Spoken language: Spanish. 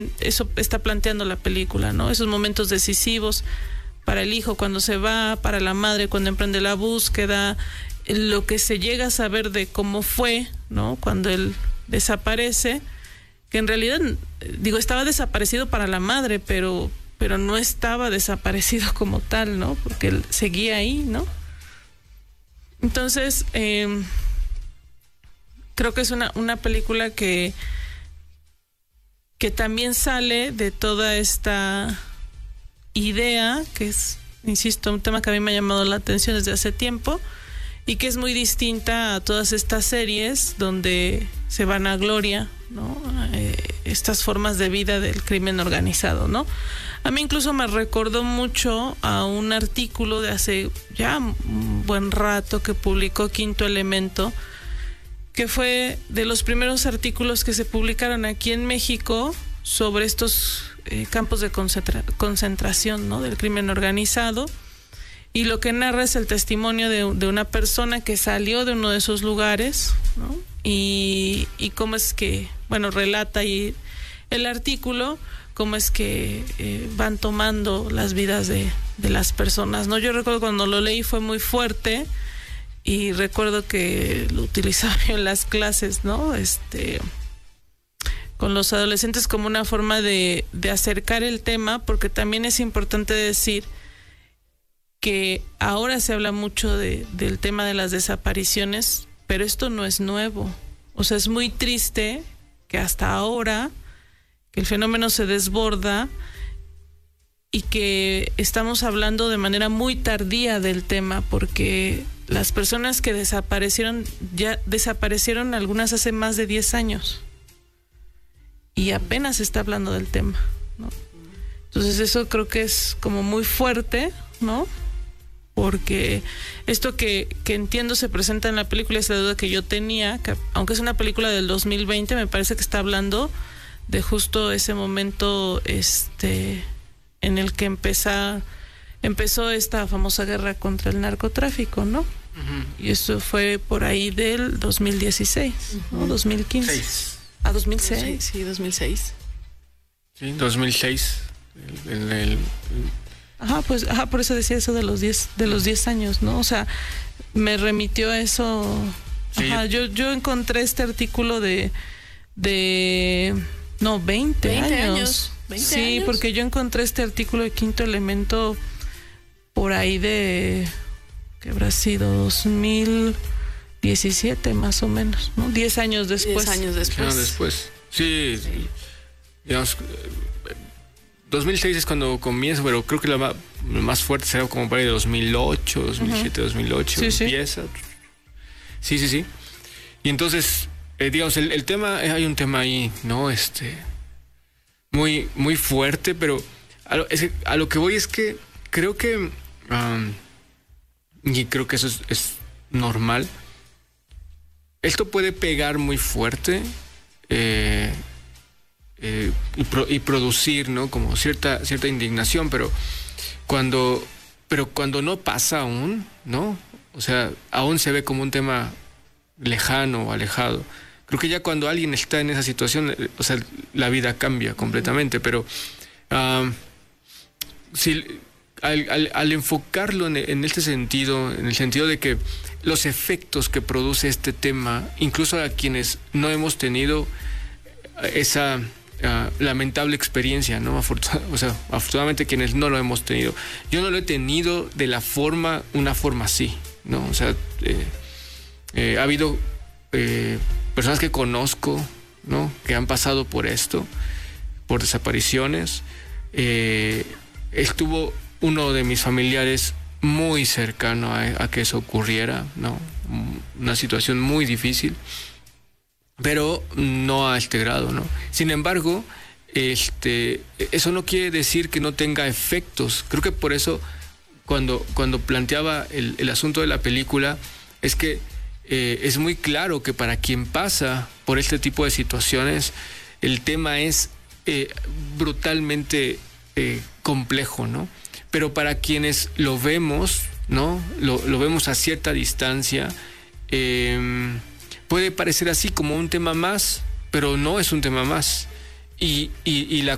eso está planteando la película, ¿no? Esos momentos decisivos para el hijo cuando se va, para la madre cuando emprende la búsqueda, lo que se llega a saber de cómo fue, ¿no? Cuando él desaparece, que en realidad, estaba desaparecido para la madre, pero no estaba desaparecido como tal, ¿no? Porque él seguía ahí, ¿no? Entonces, creo que es una película que también sale de toda esta idea, que es, insisto, un tema que a mí me ha llamado la atención desde hace tiempo, y que es muy distinta a todas estas series donde se van a gloria, ¿no? Estas formas de vida del crimen organizado, ¿no? A mí incluso me recordó mucho a un artículo de hace ya un buen rato que publicó Quinto Elemento, que fue de los primeros artículos que se publicaron aquí en México sobre estos campos de concentración, ¿no? Del crimen organizado. Y lo que narra es el testimonio de una persona que salió de uno de esos lugares, ¿no? Y cómo es que, relata ahí el artículo, cómo es que van tomando las vidas de las personas, ¿no? Yo recuerdo cuando lo leí fue muy fuerte, y recuerdo que lo utilizaba yo en las clases, ¿no? Con los adolescentes como una forma de acercar el tema, porque también es importante decir que ahora se habla mucho del tema de las desapariciones, pero esto no es nuevo. O sea, es muy triste que hasta ahora, que el fenómeno se desborda y que estamos hablando de manera muy tardía del tema, porque las personas que ya desaparecieron algunas hace más de 10 años y apenas se está hablando del tema, ¿no? Entonces eso creo que es como muy fuerte, ¿no? Porque esto que entiendo se presenta en la película, es la duda que yo tenía, que aunque es una película del 2020, me parece que está hablando de justo ese momento en el que empezó esta famosa guerra contra el narcotráfico, ¿no? Uh-huh. Y eso fue por ahí del 2016, uh-huh. ¿no? 2015. 6. 2006. Sí, 2006. Sí, 2006. Por eso decía eso de los 10 años, ¿no? O sea, me remitió a eso. Sí. Ajá, yo encontré este artículo de 20 años. 20 sí, años. Porque yo encontré este artículo de Quinto Elemento por ahí de, que habrá sido 2017 más o menos, ¿no? 10 años después. 10 años después. Sí, digamos, 2006 es cuando comienza, pero creo que la más fuerte será como para el 2008, 2007, uh-huh. 2008, sí, empieza. Sí. Y entonces, digamos, el tema, hay un tema ahí, ¿no? Muy, muy fuerte, pero a lo que voy es que creo que, y creo que eso es normal, esto puede pegar muy fuerte y producir, ¿no? Como cierta indignación, pero cuando no pasa aún, ¿no? O sea, aún se ve como un tema lejano o alejado. Creo que ya cuando alguien está en esa situación, o sea, la vida cambia completamente, pero si al enfocarlo en este sentido, en el sentido de que los efectos que produce este tema, incluso a quienes no hemos tenido esa lamentable experiencia, ¿no? Afortunadamente quienes no lo hemos tenido. Yo no lo he tenido de una forma así, ¿no? O sea, ha habido personas que conozco, ¿no? Que han pasado por esto, por desapariciones. Estuvo uno de mis familiares muy cercano a que eso ocurriera, ¿no? Una situación muy difícil, pero no a este grado, ¿no? Sin embargo, eso no quiere decir que no tenga efectos. Creo que por eso cuando planteaba el asunto de la película, es que es muy claro que para quien pasa por este tipo de situaciones, el tema es brutalmente complejo, ¿no? Pero para quienes lo vemos, ¿no? Lo vemos a cierta distancia, puede parecer así como un tema más, pero no es un tema más. Y la